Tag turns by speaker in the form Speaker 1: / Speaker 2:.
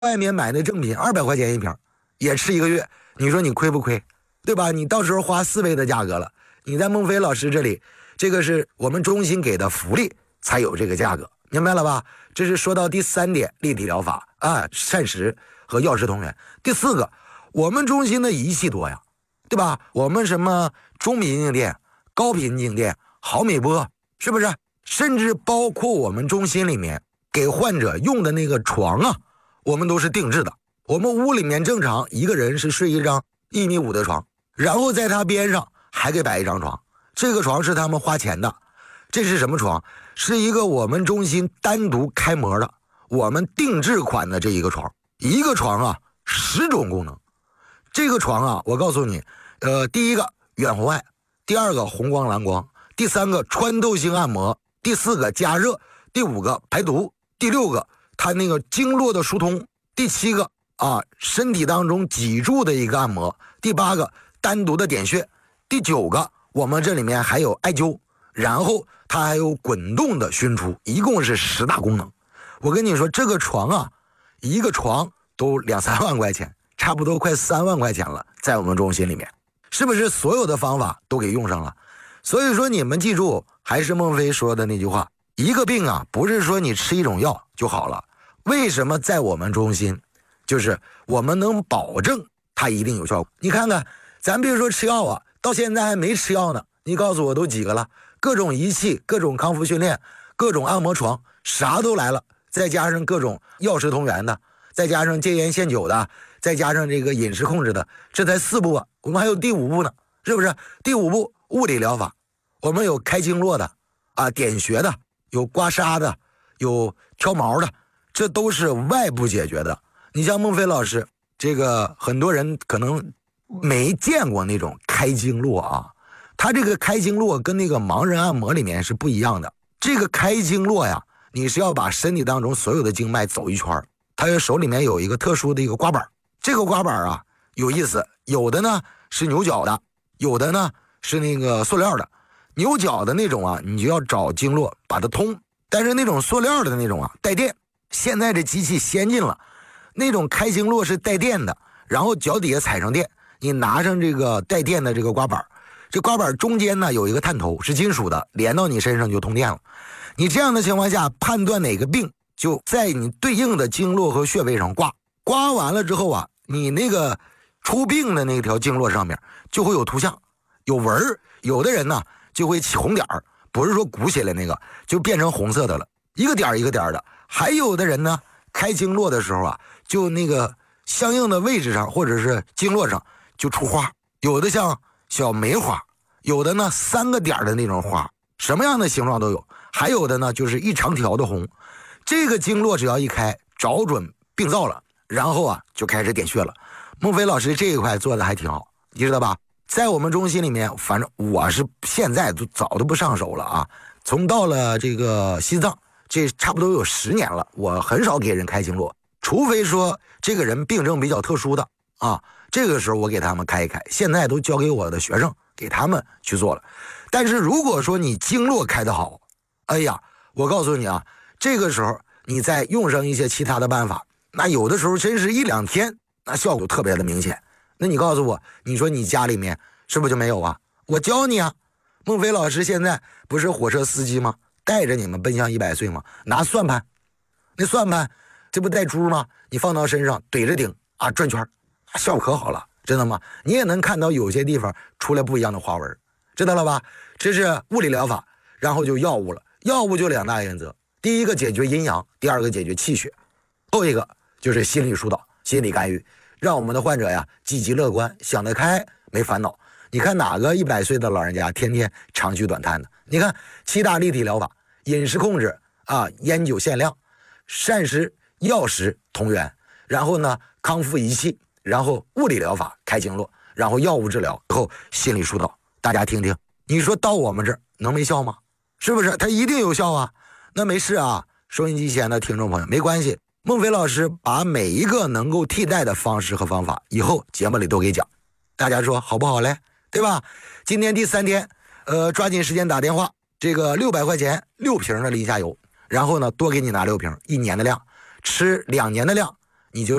Speaker 1: 外面买的正品200块钱一瓶，也吃1个月，你说你亏不亏？对吧？你到时候花4倍的价格了。你在孟非老师这里，这个是我们中心给的福利，才有这个价格，明白了吧？这是说到第3点，立体疗法啊，膳食和药食同源。第4个，我们中心的仪器多呀，对吧？我们什么中频静电、高频静电、毫米波，是不是？甚至包括我们中心里面给患者用的那个床啊，我们都是定制的。我们屋里面正常一个人是睡一张1.5米的床，然后在他边上还给摆一张床，这个床是他们花钱的。这是什么床？是一个我们中心单独开模的，我们定制款的这一个床。一个床啊10种功能。这个床啊，我告诉你，第一个远红外，第2个红光蓝光，第3个穿透性按摩，第4个加热，第5个排毒，第6个它那个经络的疏通，第7个身体当中脊柱的一个按摩，第8个单独的点穴，第9个我们这里面还有艾灸，然后它还有滚动的熏出，一共是10大功能。我跟你说，这个床啊，一个床都2-3万块钱，差不多快3万块钱了，在我们中心里面，是不是所有的方法都给用上了？所以说你们记住，还是孟非说的那句话，一个病啊，不是说你吃一种药就好了。为什么在我们中心，就是我们能保证它一定有效果。你看看，咱别说吃药啊，到现在还没吃药呢，你告诉我都几个了？各种仪器，各种康复训练，各种按摩床，啥都来了，再加上各种药食同源的，再加上戒烟限酒的，再加上这个饮食控制的，这才4步啊，我们还有第5步呢，是不是？第5步物理疗法，我们有开经络的点穴的，有刮痧的，有挑毛的，这都是外部解决的。你像孟非老师，这个很多人可能没见过那种开经络啊，他这个开经络跟那个盲人按摩里面是不一样的。这个开经络呀，你是要把身体当中所有的经脉走一圈，他手里面有一个特殊的一个刮板，这个刮板啊有意思，有的呢是牛角的，有的呢是那个塑料的。牛角的那种啊，你就要找经络把它通，但是那种塑料的那种啊带电，现在这机器先进了，那种开经络是带电的，然后脚底下踩上电，你拿上这个带电的这个刮板，这刮板中间呢有一个探头是金属的，连到你身上就通电了。你这样的情况下判断哪个病，就在你对应的经络和穴位上刮，刮完了之后啊，你那个出病的那条经络上面就会有图像有纹儿，有的人呢就会起红点儿，不是说鼓起来那个，就变成红色的了，一个点一个点的。还有的人呢开经络的时候啊，就那个相应的位置上或者是经络上就出花，有的像小梅花，有的呢3个点的那种花，什么样的形状都有，还有的呢就是一长条的红。这个经络只要一开，找准病灶了，然后啊就开始点穴了。孟非老师这一块做的还挺好，你知道吧？在我们中心里面，反正我是现在都早都不上手了啊。从到了这个西藏，这差不多有10年了，我很少给人开经络，除非说这个人病症比较特殊的啊，这个时候我给他们开一开。现在都交给我的学生给他们去做了。但是如果说你经络开得好，哎呀，我告诉你啊，这个时候你再用上一些其他的办法，那有的时候真是1-2天，那效果特别的明显。那你告诉我，你说你家里面是不是就没有啊？我教你啊。孟非老师现在不是火车司机吗？带着你们奔向100岁吗？拿算盘，那算盘这不带珠吗？你放到身上怼着顶啊，转圈，效果可好了，知道吗？你也能看到有些地方出来不一样的花纹，知道了吧？这是物理疗法，然后就药物了。药物就2大原则，第一个解决阴阳，第2个解决气血，后一个就是心理疏导、心理干预，让我们的患者呀积极乐观，想得开，没烦恼。你看哪个100岁的老人家天天长吁短叹的？你看7大立体疗法，饮食控制啊，烟酒限量，膳食药食同源，然后呢康复仪器，然后物理疗法开经络，然后药物治疗，然后心理疏导。大家听听，你说到我们这儿能没效吗？是不是？它一定有效啊。那没事啊，收音机前的听众朋友没关系，孟非老师把每一个能够替代的方式和方法以后节目里都给讲，大家说好不好嘞？对吧？今天第3天，抓紧时间打电话，这个600块钱6瓶的林下油，然后呢多给你拿6瓶，1年的量，吃2年的量， 你就